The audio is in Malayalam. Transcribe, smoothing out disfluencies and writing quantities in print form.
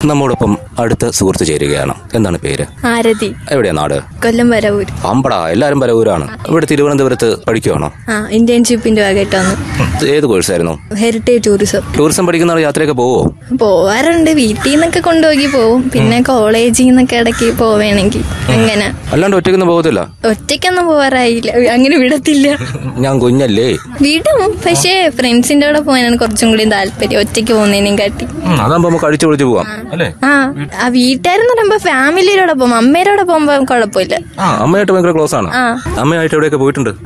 നമ്മോടൊപ്പം അടുത്ത സുഹൃത്ത് ചേരുകയാണ്. എന്താണ് പേര്? ആരതി. എവിടെയാ നാട്? കൊല്ലം വരവൂർ. അമ്പടാ, എല്ലാരും വരവൂരാണ്. ഇവിടെ തിരുവനന്തപുരത്ത് പഠിക്കുവാണോ? ഇന്റേൺഷിപ്പിന്റെ ഭാഗമായിട്ട് വന്നു. ഏത് കോഴ്സായിരുന്നു? Heritage tourism. ടൂറിസം പഠിക്കുന്ന ആൾ യാത്രയൊക്കെ പോവോ? പോവാറുണ്ട്. വീട്ടിൽ നിന്നൊക്കെ കൊണ്ടുപോയി പോവും. പിന്നെ കോളേജിൽ നിന്നൊക്കെ ഇടയ്ക്ക് പോവേണമെങ്കിൽ അങ്ങനെ. അല്ലാണ്ട് ഒറ്റയ്ക്കൊന്നും പോകത്തില്ല? ഒറ്റയ്ക്കൊന്നും പോവാറായില്ല, അങ്ങനെ വിടത്തില്ല. ഞാൻ കുഞ്ഞല്ലേ. വിടും, പക്ഷേ ഫ്രണ്ട്സിന്റെ കൂടെ പോകാനാണ് കുറച്ചും കൂടി താല്പര്യം ഒറ്റയ്ക്ക് പോകുന്നതിനും കാട്ടി. അതാകുമ്പോ നമുക്ക് അടിച്ചു പൊളിച്ച് പോവാം അല്ലേ? വീട്ടുകാരെന്ന് പറയുമ്പോ ഫാമിലിയോടെ പോകും. അമ്മേരോടെ പോകുമ്പോ കുഴപ്പമില്ല. അമ്മയായിട്ട് ഭയങ്കര ക്ലോസ് ആണ്. അമ്മയായിട്ട് എവിടെയൊക്കെ പോയിട്ടുണ്ട്?